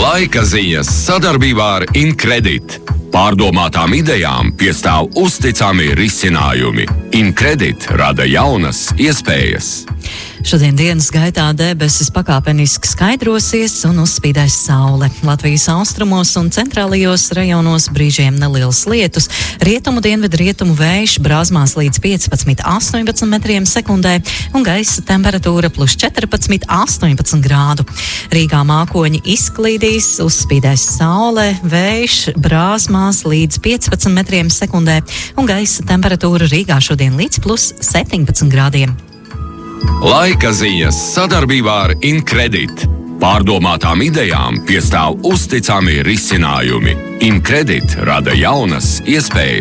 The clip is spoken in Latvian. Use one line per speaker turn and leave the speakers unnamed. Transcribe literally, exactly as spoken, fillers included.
Laika ziņas sadarbībā ar Incredit. Pārdomātām idejām piestāv uzticami risinājumi. Incredit rada jaunas iespējas.
Šodien dienas gaitā debesis pakāpeniski skaidrosies un uzspīdēs saule. Latvijas austrumos un centrālajos rajonos brīžiem nelielas lietus. Rietumu dienvidu rietumu vējš brāzmās līdz piecpadsmit līdz astoņpadsmit metriem sekundē un gaisa temperatūra plus četrpadsmit līdz astoņpadsmit grādu. Rīgā mākoņi izklīdīs, uzspīdēs saule, vējš brāzmās līdz piecpadsmit metriem sekundē un gaisa temperatūra Rīgā šodien līdz plus septiņpadsmit grādiem.
Laika ziņas sadarbībā ar Incredit. Pārdomātām idejām piestāv uzticami risinājumi. Incredit rada jaunas iespējas.